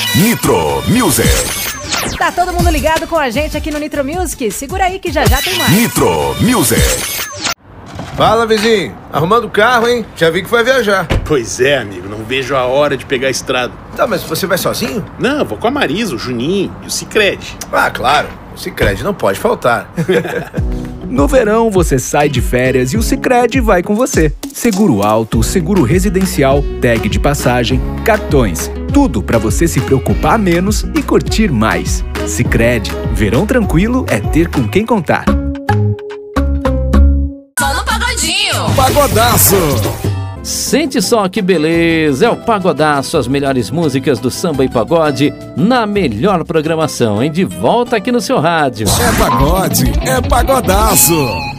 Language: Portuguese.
Nitro Music. Tá todo mundo ligado com a gente aqui no Nitro Music? Segura aí que já tem mais. Nitro Music. Fala, vizinho. Arrumando o carro, hein? Já vi que vai viajar. Pois é, amigo. Não vejo a hora de pegar a estrada. Tá, mas você vai sozinho? Não, vou com a Marisa, o Juninho e o Sicredi. Ah, claro. O Sicredi não pode faltar. No verão, você sai de férias e o Sicredi vai com você. Seguro auto, seguro residencial, tag de passagem, cartões. Tudo para você se preocupar menos e curtir mais. Sicredi. Verão tranquilo é ter com quem contar. Só no Pagodinho. Pagodaço. Sente só que beleza, é o Pagodaço, as melhores músicas do samba e pagode na melhor programação, hein? De volta aqui no seu rádio. É pagode, é pagodaço.